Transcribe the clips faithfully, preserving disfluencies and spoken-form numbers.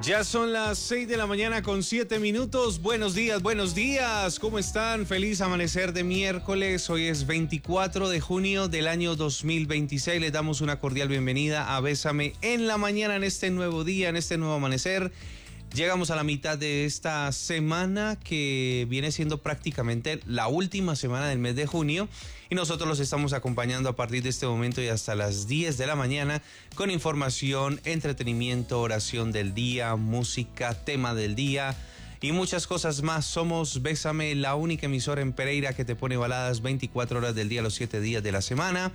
Ya son las seis de la mañana con siete minutos. Buenos días, buenos días. ¿Cómo están? Feliz amanecer de miércoles. Hoy es veinticuatro de junio del año dos mil veintiséis. Les damos una cordial bienvenida a Bésame en la mañana, en este nuevo día, en este nuevo amanecer. Llegamos a la mitad de esta semana que viene siendo prácticamente la última semana del mes de junio y nosotros los estamos acompañando a partir de este momento y hasta las diez de la mañana con información, entretenimiento, oración del día, música, tema del día y muchas cosas más. Somos Bésame, la única emisora en Pereira que te pone baladas veinticuatro horas del día, los siete días de la semana.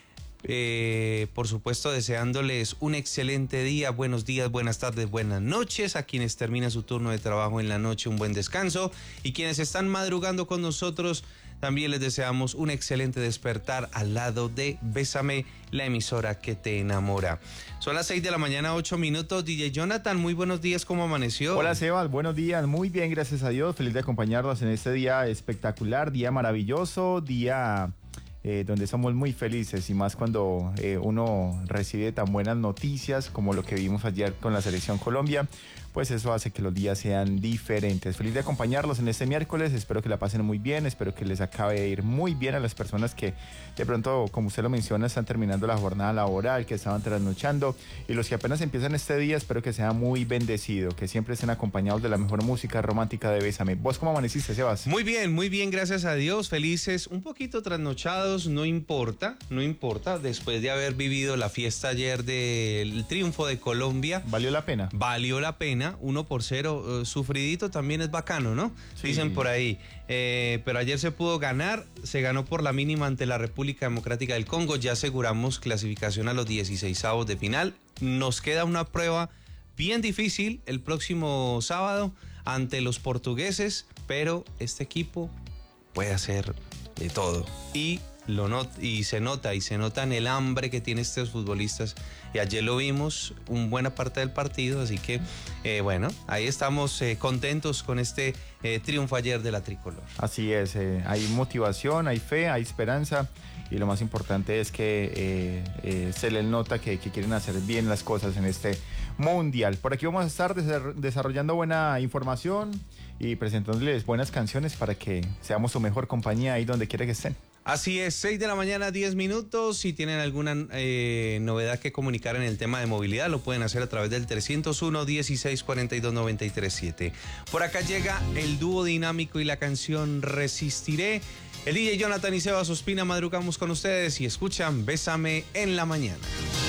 Eh, por supuesto, deseándoles un excelente día, buenos días, buenas tardes, buenas noches a quienes terminan su turno de trabajo en la noche, un buen descanso, y quienes están madrugando con nosotros, también les deseamos un excelente despertar al lado de Bésame, la emisora que te enamora. Son las seis de la mañana, ocho minutos. D J Jonathan, muy buenos días, ¿cómo amaneció? Hola Sebas, buenos días, muy bien, gracias a Dios, feliz de acompañarnos en este día espectacular, día maravilloso, día... Eh, donde somos muy felices y más cuando eh, uno recibe tan buenas noticias como lo que vimos ayer con la Selección Colombia, pues eso hace que los días sean diferentes. Feliz de acompañarlos en este miércoles, espero que la pasen muy bien, espero que les acabe de ir muy bien a las personas que de pronto, como usted lo menciona, están terminando la jornada laboral, que estaban trasnochando, y los que apenas empiezan este día, espero que sea muy bendecido, que siempre estén acompañados de la mejor música romántica de Bésame. ¿Vos cómo amaneciste, Sebas? Muy bien, muy bien, gracias a Dios, felices, un poquito trasnochados, no importa, no importa, después de haber vivido la fiesta ayer del triunfo de Colombia. ¿Valió la pena? Valió la pena, uno por cero, uh, sufridito también es bacano, ¿no? Sí. Dicen por ahí, eh, pero ayer se pudo ganar, se ganó por la mínima ante la República Democrática del Congo, ya aseguramos clasificación a los dieciseisavos de final, nos queda una prueba bien difícil el próximo sábado ante los portugueses, pero este equipo puede hacer de todo y Lo not y se nota, y se nota en el hambre que tienen estos futbolistas. Y ayer lo vimos, una buena parte del partido, así que, eh, bueno, ahí estamos eh, contentos con este eh, triunfo ayer de la tricolor. Así es, eh, hay motivación, hay fe, hay esperanza, y lo más importante es que eh, eh, se les nota que, que quieren hacer bien las cosas en este mundial. Por aquí vamos a estar desarrollando buena información y presentándoles buenas canciones para que seamos su mejor compañía ahí donde quiera que estén. Así es, seis de la mañana, diez minutos. Si tienen alguna eh, novedad que comunicar en el tema de movilidad, lo pueden hacer a través del trescientos uno, dieciséis cuarenta y dos, noventa y tres siete. Por acá llega el dúo dinámico y la canción Resistiré. El D J Jonathan y Sebas Ospina madrugamos con ustedes y escuchan Bésame en la mañana.